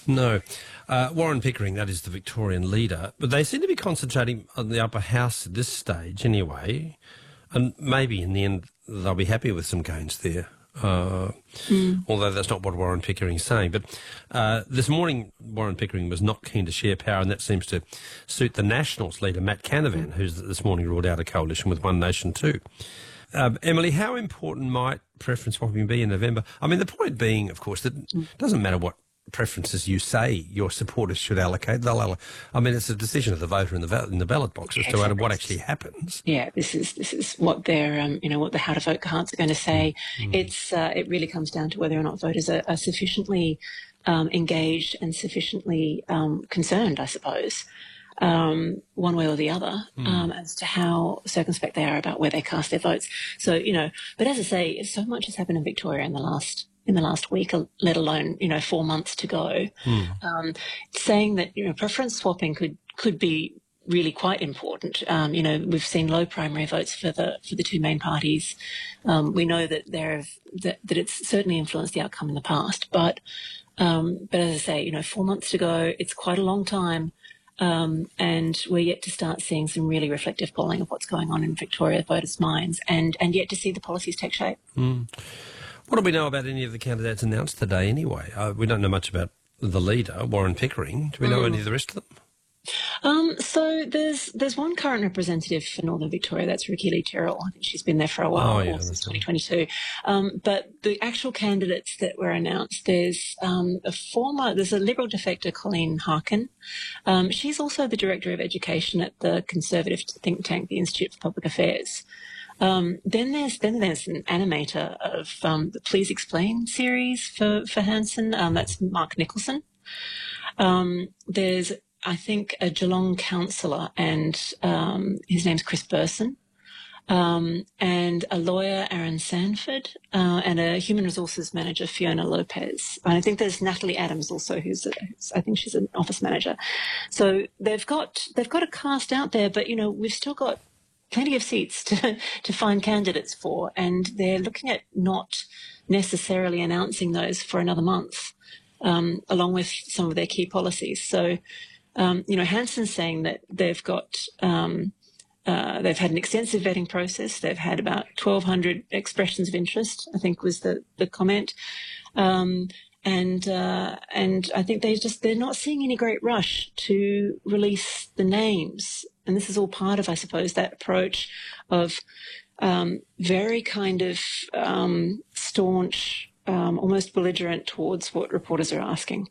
No. Warren Pickering, that is the Victorian leader, but they seem to be concentrating on the upper house at this stage anyway, and maybe in the end they'll be happy with some gains there. Although that's not what Warren Pickering is saying. But this morning, Warren Pickering was not keen to share power, and that seems to suit the Nationals leader, Matt Canavan, who's this morning ruled out a coalition with One Nation too. Emily, how important might preference swapping be in November? I mean, the point being, of course, that it doesn't matter what preferences you say your supporters should allocate. I mean, it's a decision of the voter in the ballot box as to what actually happens. Yeah, this is what their what the how to vote cards are going to say. It really comes down to whether or not voters are sufficiently engaged and sufficiently concerned, I suppose, one way or the other, as to how circumspect they are about where they cast their votes. So but as I say, so much has happened in Victoria in the last week, let alone 4 months to go. Saying that preference swapping could be really quite important. We've seen low primary votes for the two main parties. We know that that it's certainly influenced the outcome in the past. But as I say, 4 months to go. It's quite a long time. And we're yet to start seeing some really reflective polling of what's going on in Victoria voters' minds, and yet to see the policies take shape. What do we know about any of the candidates announced today anyway? We don't know much about the leader, Warren Pickering. Do we know any of the rest of them? So there's one current representative for Northern Victoria, that's Rikki Lee-Tyrrell. I think she's been there for a while, since 2022. But the actual candidates that were announced, there's a Liberal defector, Colleen Harkin. She's also the Director of Education at the Conservative think tank, the Institute for Public Affairs. Then there's an animator of the Please Explain series for Hanson. That's Mark Nicholson. There's, I think, a Geelong councillor, and his name's Chris Burson, and a lawyer, Aaron Sanford, and a human resources manager, Fiona Lopez. And I think there's Natalie Adams also, I think she's an office manager. So they've got a cast out there, but we've still got plenty of seats to find candidates for, and they're looking at not necessarily announcing those for another month, along with some of their key policies. So, Hanson's saying that they've had an extensive vetting process. They've had about 1,200 expressions of interest, I think was the comment. And I think they're not seeing any great rush to release the names. And this is all part of, I suppose, that approach of very kind of staunch, almost belligerent towards what reporters are asking.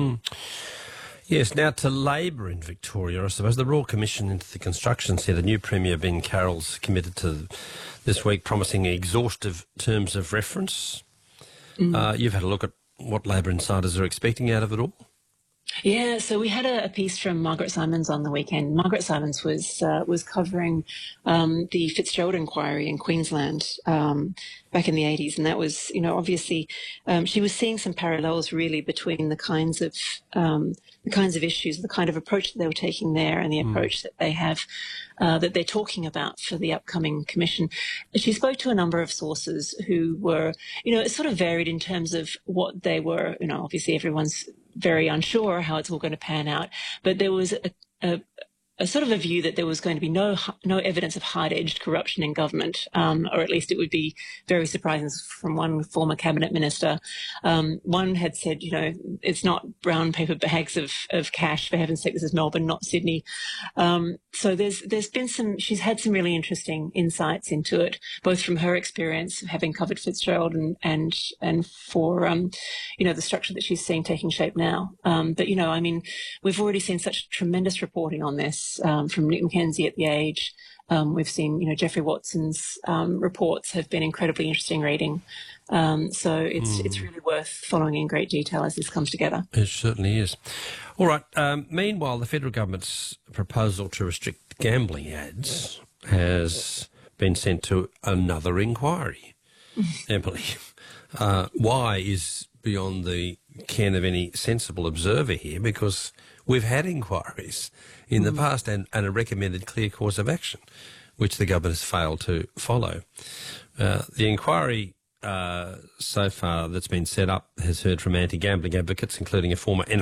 Yes, now to Labor in Victoria, I suppose. The Royal Commission into the Construction Centre, new Premier Ben Carroll's committed to this week, promising exhaustive terms of reference. You've had a look at what Labor insiders are expecting out of it all? Yeah, so we had a piece from Margaret Simons on the weekend. Margaret Simons was covering the Fitzgerald inquiry in Queensland back in the 80s, and that was, obviously, she was seeing some parallels really between the kinds of issues, the kind of approach that they were taking there, and the approach that they have, that they're talking about for the upcoming commission. She spoke to a number of sources who were, it sort of varied in terms of what they were. Obviously everyone's very unsure how it's all going to pan out, but there was a sort of a view that there was going to be no evidence of hard-edged corruption in government, or at least it would be very surprising from one former cabinet minister. One had said, it's not brown paper bags of cash, for heaven's sake, this is Melbourne, not Sydney. So there's been she's had some really interesting insights into it, both from her experience of having covered Fitzgerald and for, the structure that she's seeing taking shape now. But, we've already seen such tremendous reporting on this. From Nick McKenzie at The Age. We've seen, Geoffrey Watson's reports have been incredibly interesting reading. So it's really worth following in great detail as this comes together. It certainly is. All right. Meanwhile, the federal government's proposal to restrict gambling ads has been sent to another inquiry. Emily, why is beyond the ken of any sensible observer here, because we've had inquiries in the past and a recommended clear course of action, which the government has failed to follow. The inquiry so far that's been set up has heard from anti-gambling advocates, including a former